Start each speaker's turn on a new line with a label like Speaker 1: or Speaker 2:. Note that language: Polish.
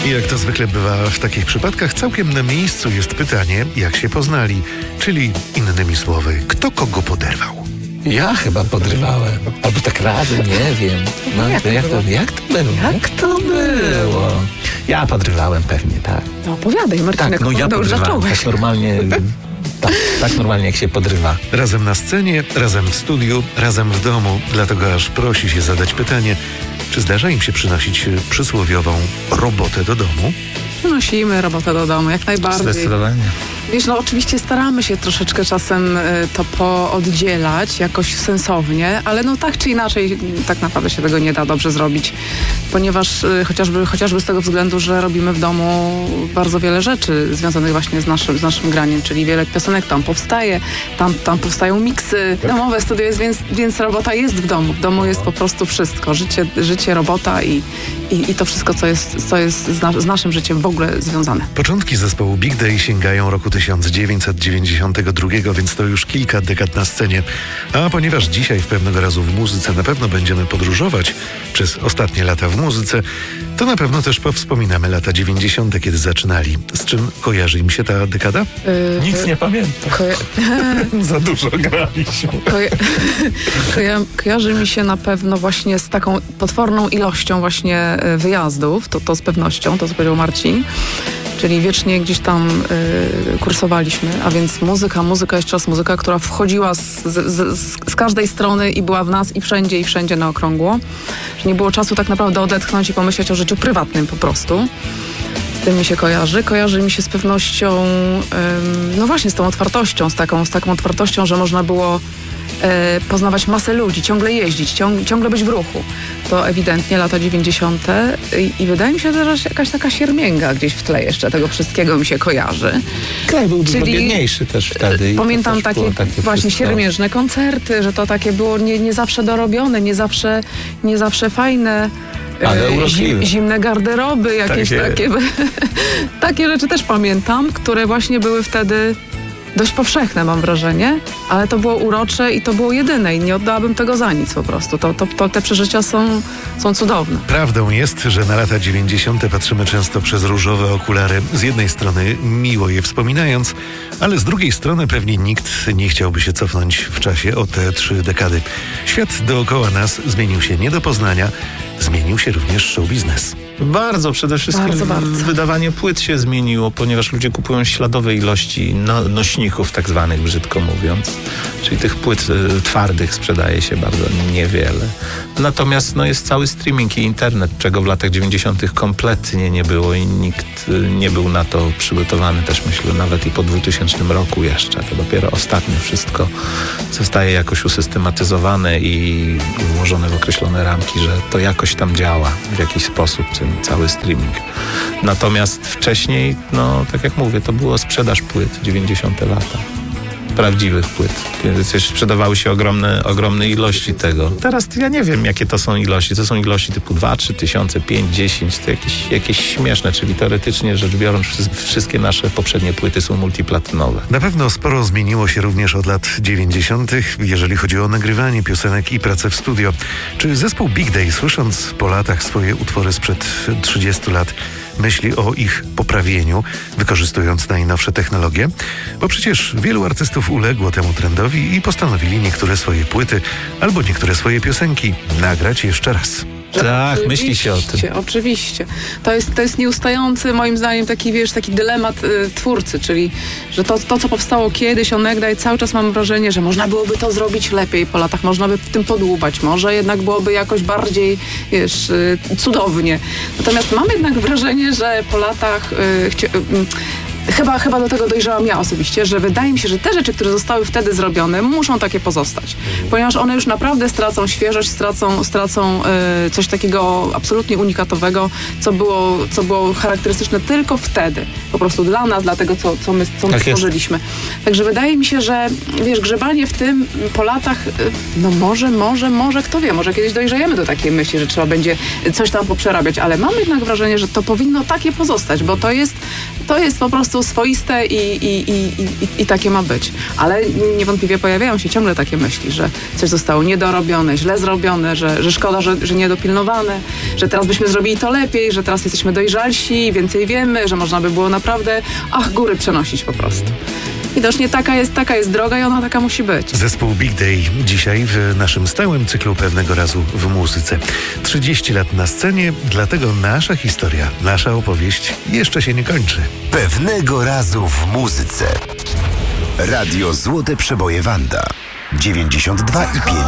Speaker 1: I jak to zwykle bywa w takich przypadkach, całkiem na miejscu jest pytanie, jak się poznali. Czyli innymi słowy, kto kogo poderwał?
Speaker 2: Ja chyba podrywałem. Albo tak razem, nie wiem. No, jak to było? Jak to było? Ja podrywałem pewnie, tak.
Speaker 3: No opowiadaj, Marcinek,
Speaker 2: Tak, no ja
Speaker 3: już
Speaker 2: podrywałem.
Speaker 3: zacząłeś.
Speaker 2: Tak normalnie, tak normalnie jak się podrywa.
Speaker 1: Razem na scenie, razem w studiu, razem w domu. Dlatego aż prosi się zadać pytanie, czy zdarza im się przynosić przysłowiową robotę do domu?
Speaker 3: Nosimy robotę do domu, jak najbardziej.
Speaker 2: Zdecydowanie.
Speaker 3: Wiesz, no oczywiście staramy się troszeczkę czasem to pooddzielać jakoś sensownie, ale no tak czy inaczej tak naprawdę się tego nie da dobrze zrobić, ponieważ chociażby z tego względu, że robimy w domu bardzo wiele rzeczy związanych właśnie z naszym graniem, czyli wiele piosenek tam powstaje, tam powstają miksy, domowe studio jest, więc robota jest w domu. W domu jest po prostu wszystko. Życie, robota i to wszystko, co jest z naszym życiem w ogóle związane.
Speaker 1: Początki zespołu Big Day sięgają roku 1992, więc to już kilka dekad na scenie. A ponieważ dzisiaj w Pewnego Razu w muzyce na pewno będziemy podróżować przez ostatnie lata w muzyce, to na pewno też powspominamy lata 90., kiedy zaczynali. Z czym kojarzy im się ta dekada?
Speaker 2: Nic nie pamiętam. Za dużo graliśmy.
Speaker 3: Kojarzy mi się na pewno właśnie z taką potworną ilością właśnie wyjazdów, to z pewnością, to co powiedział Marcin. Czyli wiecznie gdzieś tam kursowaliśmy, a więc muzyka, jeszcze raz muzyka, która wchodziła z każdej strony i była w nas i wszędzie na okrągło. Że nie było czasu tak naprawdę odetchnąć i pomyśleć o życiu prywatnym po prostu. Z tym mi się kojarzy. Kojarzy mi się z pewnością, no właśnie z tą otwartością, z taką otwartością, że można było poznawać masę ludzi, ciągle jeździć, ciągle być w ruchu. To ewidentnie lata 90. I wydaje mi się, że jakaś taka siermięga gdzieś w tle jeszcze tego wszystkiego mi się kojarzy.
Speaker 2: Kraj był dużo biedniejszy też wtedy.
Speaker 3: Pamiętam takie właśnie siermiężne koncerty, że to takie było nie zawsze dorobione, nie zawsze fajne.
Speaker 2: Ale urokliwe.
Speaker 3: Zimne garderoby, jakieś takie rzeczy też pamiętam, które właśnie były wtedy dość powszechne, mam wrażenie, ale to było urocze i to było jedyne i nie oddałabym tego za nic po prostu. Te przeżycia są cudowne.
Speaker 1: Prawdą jest, że na lata 90. patrzymy często przez różowe okulary. Z jednej strony miło je wspominając, ale z drugiej strony pewnie nikt nie chciałby się cofnąć w czasie o te 3 dekady. Świat dookoła nas zmienił się nie do poznania, zmienił się również show biznes.
Speaker 2: Bardzo, przede wszystkim
Speaker 3: bardzo.
Speaker 2: Wydawanie płyt się zmieniło, ponieważ ludzie kupują śladowe ilości nośników, tak zwanych, brzydko mówiąc. Czyli tych płyt twardych sprzedaje się bardzo niewiele. Natomiast jest cały streaming i internet, czego w latach 90. kompletnie nie było i nikt nie był na to przygotowany, też myślę, nawet i po 2000 roku jeszcze. To dopiero ostatnio wszystko zostaje jakoś usystematyzowane i włożone w określone ramki, że to jakoś tam działa w jakiś sposób, cały streaming. Natomiast wcześniej, tak jak mówię, to było sprzedaż płyt, 90. lata. Prawdziwych płyt. Więc sprzedawały się ogromne ilości tego. Teraz ja nie wiem, jakie to są ilości. To są ilości typu 2-3 tysiące, 5, 10. To jakieś śmieszne, czyli teoretycznie rzecz biorąc, wszystkie nasze poprzednie płyty są multiplatynowe.
Speaker 1: Na pewno sporo zmieniło się również od lat 90., jeżeli chodzi o nagrywanie piosenek i pracę w studio. Czy zespół Big Day, słysząc po latach swoje utwory sprzed 30 lat, myśli o ich poprawieniu, wykorzystując najnowsze technologie? Bo przecież wielu artystów uległo temu trendowi i postanowili niektóre swoje płyty albo niektóre swoje piosenki nagrać jeszcze raz.
Speaker 2: Tak, myśli się o tym.
Speaker 3: Oczywiście. To jest nieustający, moim zdaniem, taki dylemat twórcy, czyli, że to, co powstało kiedyś, onegdaj, cały czas mam wrażenie, że można byłoby to zrobić lepiej po latach, można by w tym podłubać, może jednak byłoby jakoś bardziej, cudownie. Natomiast mam jednak wrażenie, że po latach Chyba do tego dojrzałam ja osobiście, że wydaje mi się, że te rzeczy, które zostały wtedy zrobione, muszą takie pozostać. Ponieważ one już naprawdę stracą świeżość, stracą coś takiego absolutnie unikatowego, co było charakterystyczne tylko wtedy. Po prostu dla nas, dla tego, co my stworzyliśmy. Także wydaje mi się, że grzebanie w tym po latach, może kto wie, może kiedyś dojrzejemy do takiej myśli, że trzeba będzie coś tam poprzerabiać, ale mam jednak wrażenie, że to powinno takie pozostać, bo to jest po prostu prostu swoiste i takie ma być. Ale niewątpliwie pojawiają się ciągle takie myśli, że coś zostało niedorobione, źle zrobione, że szkoda, że niedopilnowane, że teraz byśmy zrobili to lepiej, że teraz jesteśmy dojrzalsi, więcej wiemy, że można by było naprawdę góry przenosić po prostu. Widocznie taka jest droga i ona taka musi być.
Speaker 1: Zespół Big Day dzisiaj w naszym stałym cyklu Pewnego razu w muzyce. 30 lat na scenie, dlatego nasza historia, nasza opowieść jeszcze się nie kończy.
Speaker 4: Pewnego razu w muzyce. Radio Złote Przeboje Wanda 92,5